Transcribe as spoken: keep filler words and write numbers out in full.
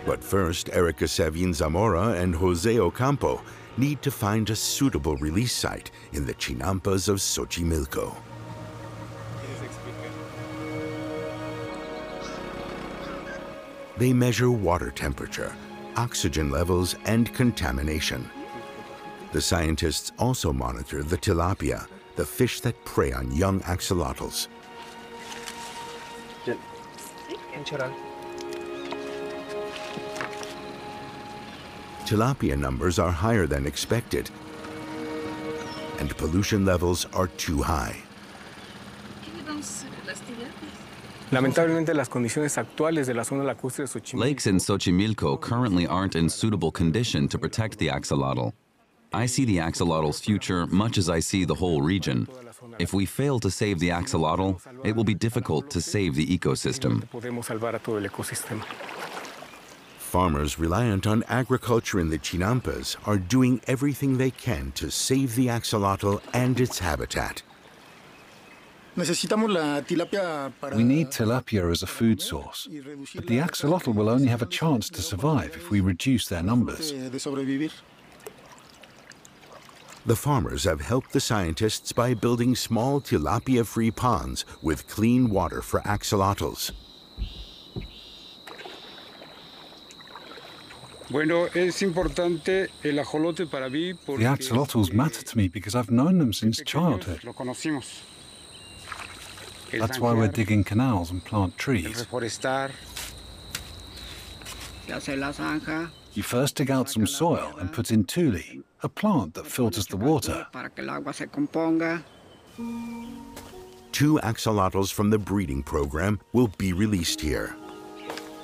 But first, Erica Savin Zamora and Jose Ocampo need to find a suitable release site in the Chinampas of Xochimilco. They measure water temperature, oxygen levels, and contamination. The scientists also monitor the tilapia, the fish that prey on young axolotls. Tilapia numbers are higher than expected, and pollution levels are too high. Lakes in Xochimilco currently aren't in suitable condition to protect the axolotl. I see the axolotl's future much as I see the whole region. If we fail to save the axolotl, it will be difficult to save the ecosystem. Farmers reliant on agriculture in the Chinampas are doing everything they can to save the axolotl and its habitat. We need tilapia as a food source, but the axolotl will only have a chance to survive if we reduce their numbers. The farmers have helped the scientists by building small tilapia-free ponds with clean water for axolotls. The axolotls matter to me because I've known them since childhood. That's why we're digging canals and plant trees. You first dig out some soil and put in tule, a plant that filters the water. Two axolotls from the breeding program will be released here.